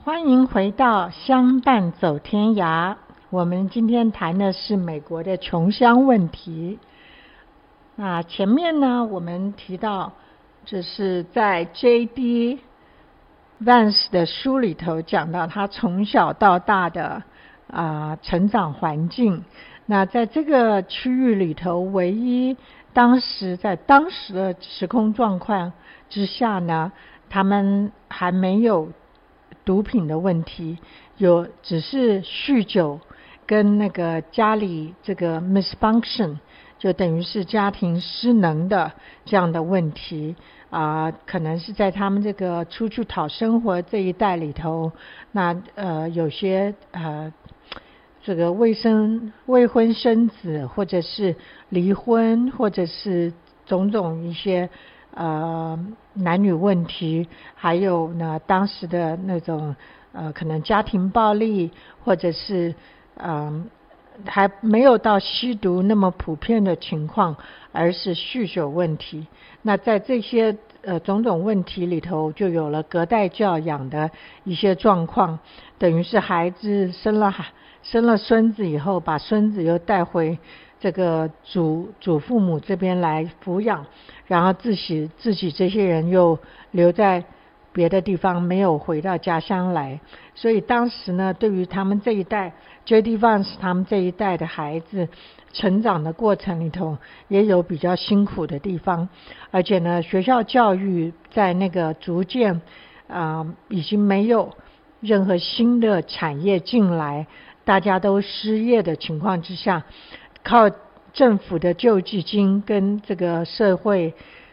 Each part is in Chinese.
欢迎回到相伴走天涯。我们今天谈的是美国的穷乡问题。那前面呢，我们提到，这是在 J.D. Vance 的书里头讲到他从小到大的成长环境。那在这个区域里头，唯一在当时的时空状况之下呢，他们还没有毒品的问题，只是酗酒跟那个家里这个 misfunction， 就等于是家庭失能的这样的问题可能是在他们这个出去讨生活这一代里头，那有些这个未婚生子，或者是离婚，或者是种种一些男女问题，还有呢当时的那种可能家庭暴力，或者是还没有到吸毒那么普遍的情况，而是酗酒问题。那在这些种种问题里头，就有了隔代教养的一些状况，等于是孩子生了孙子以后，把孙子又带回这个祖父母这边来抚养，然后自己这些人又留在别的地方，没有回到家乡来。所以当时呢，对于他们这一代 J.D. Vance 他们这一代的孩子成长的过程里头，也有比较辛苦的地方。而且呢，学校教育在那个逐渐已经没有任何新的产业进来，大家都失业的情况之下，靠政府的救济金跟这个社会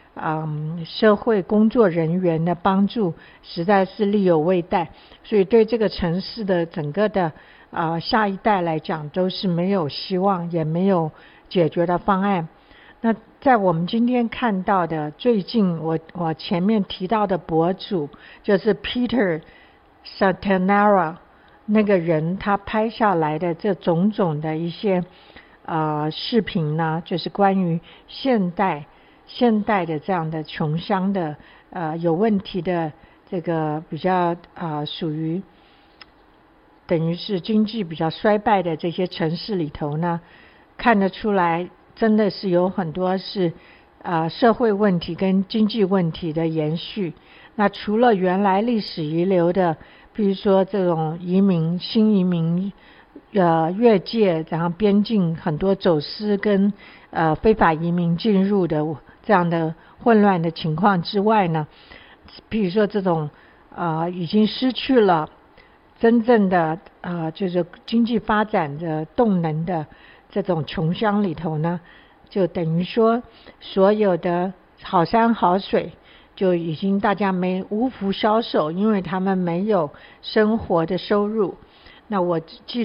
工作人员的帮助，实在是力有未逮。所以对这个城市的整个的下一代来讲，都是没有希望，也没有解决的方案。那在我们今天看到的最近我前面提到的博主，就是 Peter Satanara 那个人，他拍下来的这种种的一些视频呢，就是关于现代的这样的穷乡的有问题的这个比较属于等于是经济比较衰败的这些城市里头呢，看得出来真的是有很多是社会问题跟经济问题的延续。那除了原来历史遗留的，比如说这种新移民越界，然后边境很多走私跟非法移民进入的这样的混乱的情况之外呢，比如说这种已经失去了真正的就是经济发展的动能的这种穷乡里头呢，就等于说所有的好山好水就已经大家无福消受，因为他们没有生活的收入。那我记